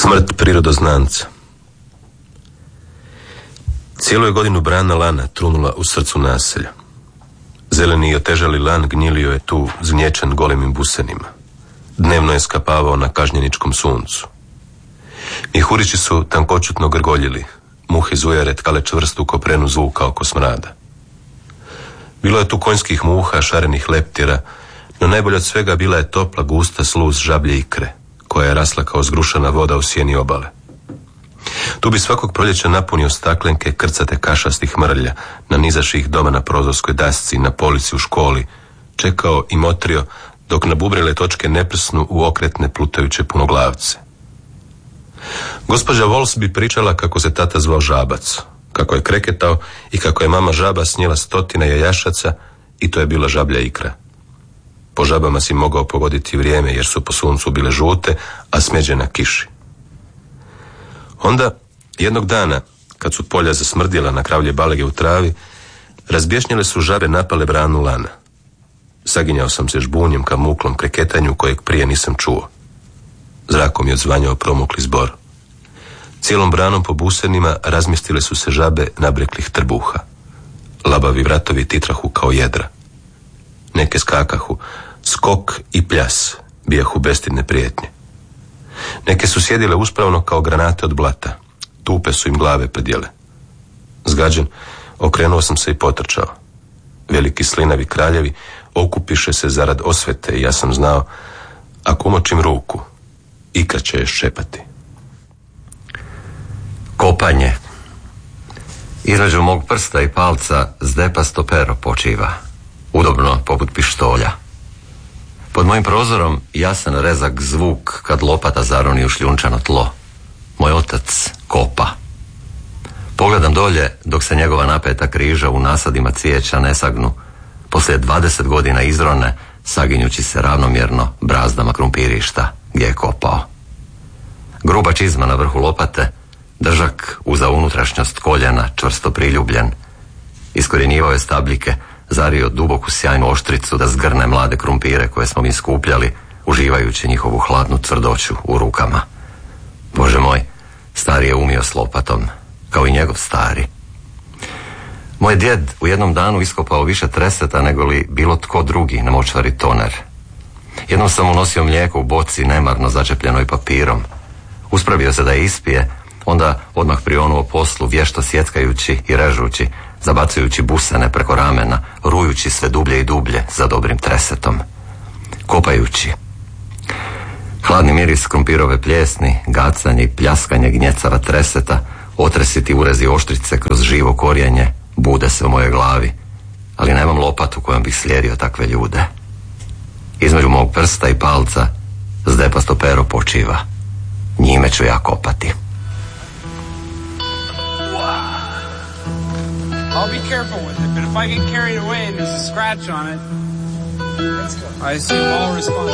Smrt prirodoznanca. Cijelu je godinu brana lana trunula u srcu naselja. Zeleni i otežali lan gnjilio je tu zgnječan golemim busenima. Dnevno je skapavao na kažnjeničkom suncu. Mihurići su tankočutno grgoljili, muhe zujare tkale čvrstu koprenu zvuka oko smrada. Bilo je tu konjskih muha, šarenih leptira, no najbolje od svega bila je topla, gusta sluz žablje ikre, koja je rasla kao zgrušana voda u sjeni obale. Tu bi svakog proljeća napunio staklenke krcate kašastih mrlja, nanizaši ih doma na prozorskoj dasci, na polici u školi, čekao i motrio dok na bubrele točke ne prsnu u okretne plutajuće punoglavce. Gospođa Vols bi pričala kako se tata zvao Žabac, kako je kreketao i kako je mama žaba snijela 100 jajašaca i to je bila žablja ikra. Po žabama si mogao pogoditi vrijeme jer su po suncu bile žute, a smeđe na kiši. Onda, jednog dana, kad su polja zasmrdjela na kravlje balege u travi, razbješnjele su žabe napale branu lana. Saginjao sam se žbunjem ka muklom kreketanju kojeg prije nisam čuo. Zrakom je odzvanjao promukli zbor. Cijelom branom po busenima razmjestile su se žabe nabreklih trbuha. Labavi vratovi titrahu kao jedra. Neke skakahu, skok i pljas bijahu bestidne prijetnje. Neke su sjedile uspravno kao granate od blata. Tupe su im glave predjele. Zgađen, okrenuo sam se i potrčao. Veliki slinavi kraljevi okupiše se zarad osvete i ja sam znao, ako umočim ruku, ikra će je ščepati. Kopanje. Između mog prsta i palca zdepasto pero počiva, udobno poput pištolja. Pod mojim prozorom jasan rezak zvuk kad lopata zaroni u šljunčano tlo. Moj otac kopa. Pogledam dolje dok se njegova napeta križa u nasadima cvijeća ne sagnu, poslije 20 godina izrone, saginjući se ravnomjerno brazdama krumpirišta gdje je kopao. Gruba čizma na vrhu lopate, držak uza unutrašnjost koljena čvrsto priljubljen. Iskorjenjivao je stabljike, zario duboku sjajnu oštricu da zgrne mlade krumpire koje smo mi skupljali, uživajući njihovu hladnu tvrdoću u rukama. Bože moj, stari je umio s lopatom, kao i njegov stari. Moj djed u jednom danu iskopao više treseta nego li bilo tko drugi na močvari Toner. Jednom sam mu nosio mlijeko u boci nemarno začepljenoj papirom. Uspravio se da je ispije, onda odmah prionuo poslu, vješto sjeckajući i režući, zabacujući busene preko ramena, rujući sve dublje i dublje za dobrim tresetom. Kopajući. Hladni miris krompirove pljesni, gacanje i pljaskanje gnjecava treseta, otresiti urezi oštrice kroz živo korijenje, bude se u mojoj glavi, ali nemam lopatu kojom bih slijedio takve ljude. Između mog prsta i palca zdepasto pero počiva. Njime ću ja kopati. I'll be careful with it, but if I get carried away and there's a scratch on it, I assume all responsibility.